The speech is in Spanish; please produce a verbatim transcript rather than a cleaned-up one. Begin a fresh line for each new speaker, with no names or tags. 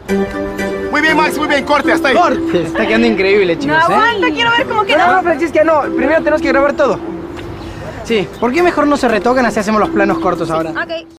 Muy bien, Max, muy bien, corte, hasta ahí.
¡Corte! Está quedando increíble, chicos.
No aguanta, ¿eh? Quiero ver cómo queda.
No, no, Francisca, no. Primero tenemos que grabar todo. Sí, ¿por qué mejor no se retocan así hacemos los planos cortos ahora?
Ok.